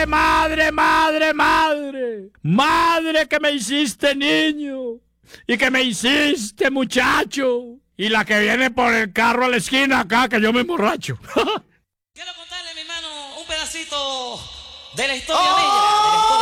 madre, madre, madre, madre. Madre que me hiciste niño y que me hiciste muchacho. Y la que viene por el carro a la esquina acá, que yo me emborracho. Quiero contarle, mi hermano, un pedacito de la historia mía.